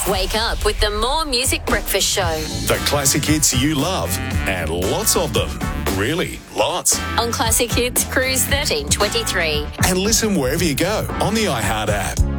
Wake up with the More Music Breakfast Show. The classic hits you love, and lots of them. Really, lots. On Classic Hits Cruise 1323. And listen wherever you go on the iHeart app.